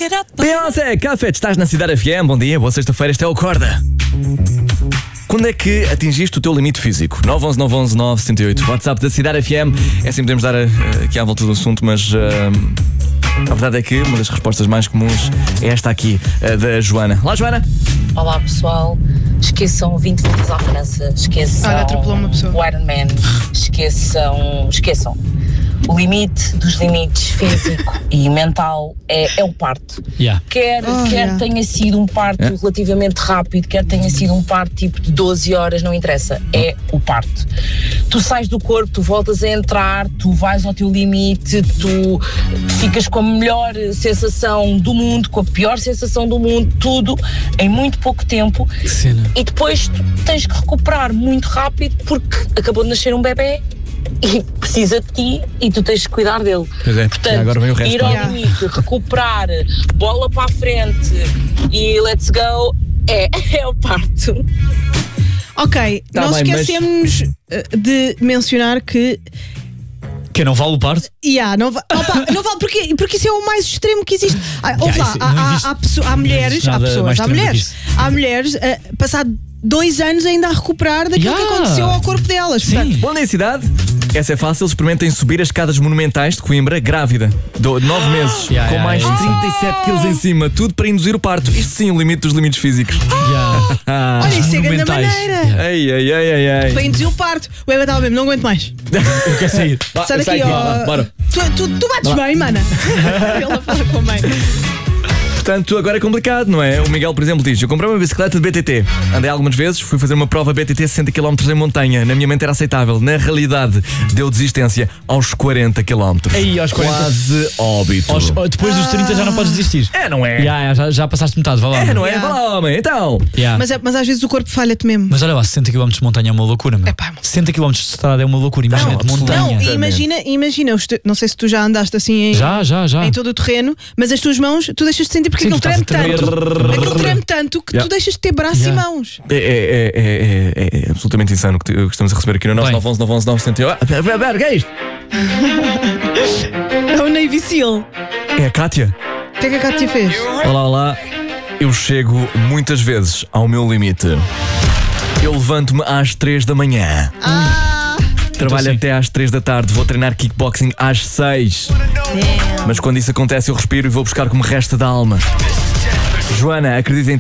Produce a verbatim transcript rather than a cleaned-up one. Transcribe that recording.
Beyoncé, Café, estás na Cidade F M. Bom dia, boa sexta-feira, este é o Acorda. Quando é que atingiste o teu limite físico? nove um um nove um um nove sete oito. WhatsApp da Cidade F M. É assim, podemos dar uh, aqui à volta do assunto, mas uh, a verdade é que uma das respostas mais comuns é esta aqui, uh, da Joana. Olá, Joana. Olá, pessoal. Esqueçam vinte voltas à França. Esqueçam Olha, atropelou uma pessoa. o Ironman. Esqueçam, esqueçam. O limite dos limites físico e mental é, é o parto. Yeah. Quer, Oh, quer yeah. tenha sido um parto É. relativamente rápido, quer tenha sido um parto tipo de doze horas, não interessa. É o parto. Tu sais do corpo, tu voltas a entrar, tu vais ao teu limite, tu ficas com a melhor sensação do mundo, com a pior sensação do mundo, tudo em muito pouco tempo. Que cena. E depois tu tens que recuperar muito rápido porque acabou de nascer um bebê e precisa de ti e tu tens que cuidar dele. Pois é, Portanto, e agora vem o resto, ir ao não é? limite, recuperar, bola para a frente e let's go, é, é o parto. Ok, Tá nós bem, mas- esquecemos uh, de mencionar que Que não vale o parto? yeah, não, va opa, não vale porque, porque isso é o mais extremo que existe. Ah, ouve lá, isso há, não há, existe- há, pesso- há mulheres, existe há nada pessoas, mais há extremo do que mulheres, isso. há mulheres, uh, passado dois anos ainda a recuperar daquilo Yeah. que aconteceu ao corpo delas. Sim. Portanto, Bom dia, cidade. Essa é fácil, experimentem subir as escadas monumentais de Coimbra, grávida, de nove meses, Yeah, com yeah, mais yeah. trinta e sete quilos em cima, tudo para induzir o parto. Isto sim, o limite dos limites físicos. Yeah. olha, isso é grande monumentais. maneira. Yeah. Ei, ei, ei, ei, ei. Para induzir o parto. O Eva estava mesmo, não aguento mais. Eu quero sair. Vá, Sai sai daqui, aqui, ó. vá, bora. Tu, tu, tu bates bem, mana. Ele a falar com a mãe. Portanto, agora é complicado, não é? O Miguel, por exemplo, diz: eu comprei uma bicicleta de B T T. Andei algumas vezes, fui fazer uma prova B T T sessenta quilómetros em montanha. Na minha mente era aceitável. Na realidade, deu desistência aos quarenta quilómetros. Aí, aos quarenta. Quase óbito. Aos- depois dos trinta já não podes desistir. É, não é? Yeah, yeah, já, já passaste metade, vá lá. É, não é? Yeah. Vá lá, homem. Então. Yeah. Mas, é- mas às vezes o corpo falha-te mesmo. Mas olha lá, sessenta quilómetros de montanha é uma loucura, meu. Epá. sessenta quilómetros de estrada é uma loucura, imagina, Não, de montanha. Não, e Exatamente. imagina, imagina os te- não sei se tu já andaste assim em, Já, já, já. em todo o terreno, mas as tuas mãos, tu deixas de sentir porque Sim, aquilo tu estás treme a tremer. tanto. Aquilo treme tanto que Yeah. tu deixas de ter braço Yeah. e mãos. É, é, é, é, é, é absolutamente insano o que, te- o que estamos a receber aqui no nosso Bem. nove um um nove um um nove sete oito. Ah, pera, pera, pera, o que é isto? É o Navy Seal. É a Kátia. O que é que a Cátia fez? Olá, olá. Eu chego muitas vezes ao meu limite. Eu levanto-me às três da manhã. Ah! Trabalho sim. até às três da tarde. Vou treinar kickboxing às seis. Damn. Mas quando isso acontece, eu respiro e vou buscar como resta da alma. Joana, acredita em